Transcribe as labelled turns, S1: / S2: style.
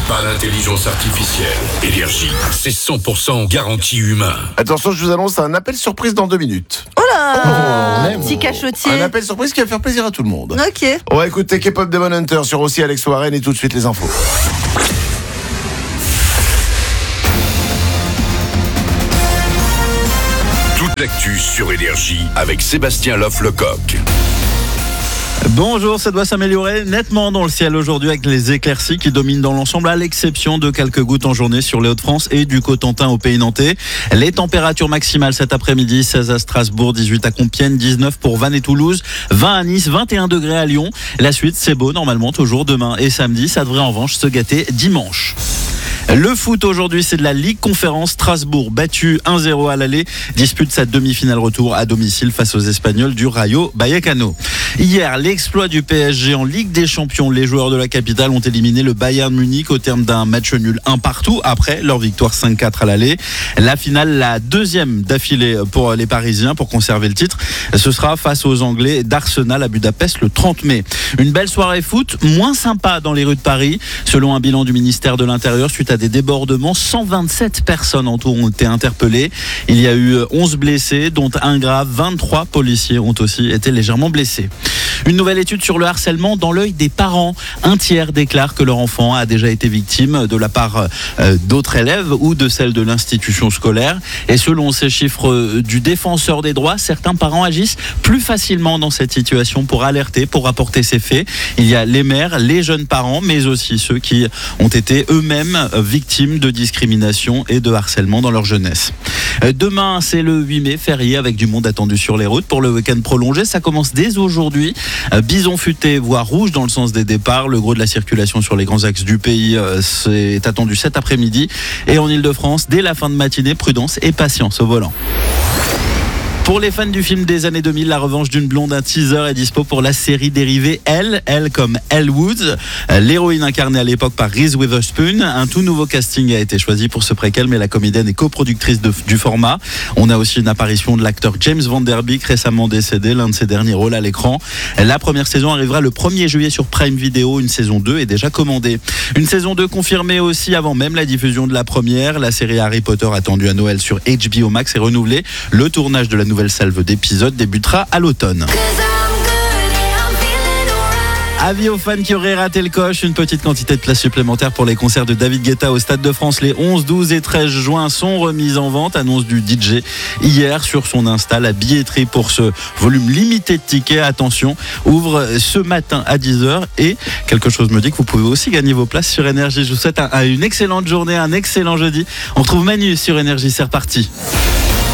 S1: pas l'intelligence artificielle. Énergie, c'est 100% garantie humain.
S2: Attention, je vous annonce un appel surprise dans 2 minutes.
S3: Oh là, petit cachotier.
S2: Un appel surprise qui va faire plaisir à tout le monde.
S3: Ok.
S2: On va écouter K-pop Demon Hunter sur aussi Alex Warren et tout de suite les infos.
S1: Toute l'actu sur Énergie avec Sébastien Loff-Lecoq.
S4: Bonjour, ça doit s'améliorer nettement dans le ciel aujourd'hui avec les éclaircies qui dominent dans l'ensemble à l'exception de quelques gouttes en journée sur les Hauts-de-France et du Cotentin au Pays Nantais. Les températures maximales cet après-midi, 16 à Strasbourg, 18 à Compiègne, 19 pour Vannes et Toulouse, 20 à Nice, 21 degrés à Lyon. La suite, c'est beau normalement toujours demain et samedi. Ça devrait en revanche se gâter dimanche. Le foot aujourd'hui, c'est de la Ligue Conférence. Strasbourg, battu 1-0 à l'aller, dispute sa demi-finale retour à domicile face aux Espagnols du Rayo Vallecano. Hier, l'exploit du PSG en Ligue des Champions. Les joueurs de la capitale ont éliminé le Bayern Munich au terme d'un match nul 1-1 après leur victoire 5-4 à l'aller. La finale, la deuxième d'affilée pour les Parisiens pour conserver le titre. Ce sera face aux Anglais d'Arsenal à Budapest le 30 mai. Une belle soirée foot, moins sympa dans les rues de Paris. Selon un bilan du ministère de l'Intérieur, suite à des débordements, 127 personnes en tout ont été interpellées. Il y a eu 11 blessés, dont un grave. 23 policiers ont aussi été légèrement blessés. Une nouvelle étude sur le harcèlement dans l'œil des parents. Un tiers déclare que leur enfant a déjà été victime de la part d'autres élèves ou de celle de l'institution scolaire. Et selon ces chiffres du défenseur des droits, certains parents agissent plus facilement dans cette situation pour alerter, pour rapporter ces faits. Il y a les mères, les jeunes parents, mais aussi ceux qui ont été eux-mêmes victimes de discrimination et de harcèlement dans leur jeunesse. Demain, c'est le 8 mai, férié avec du monde attendu sur les routes pour le week-end prolongé. Ça commence dès aujourd'hui. Bison futé, voire rouge dans le sens des départs. Le gros de la circulation sur les grands axes du pays c'est attendu cet après-midi. Et en Ile-de-France, dès la fin de matinée, prudence et patience au volant. Pour les fans du film des années 2000, La Revanche d'une blonde, un teaser est dispo pour la série dérivée Elle comme Elle Woods. L'héroïne incarnée à l'époque par Reese Witherspoon. Un tout nouveau casting a été choisi pour ce préquel, mais la comédienne est coproductrice du format. On a aussi une apparition de l'acteur James Van Der Beek, récemment décédé, l'un de ses derniers rôles à l'écran. La première saison arrivera le 1er juillet sur Prime Video. Une saison 2 est déjà commandée. Une saison 2 confirmée aussi avant même la diffusion de la première. La série Harry Potter attendue à Noël sur HBO Max est renouvelée. Le tournage de la nouvelle salve d'épisodes débutera à l'automne. Avis aux fans qui auraient raté le coche, une petite quantité de places supplémentaires pour les concerts de David Guetta au Stade de France les 11, 12 et 13 juin sont remises en vente. Annonce du DJ hier sur son Insta. La billetterie pour ce volume limité de tickets, attention, ouvre ce matin à 10h et quelque chose me dit que vous pouvez aussi gagner vos places sur Énergie. Je vous souhaite une excellente journée, un excellent jeudi. On retrouve Manu sur Énergie, c'est reparti.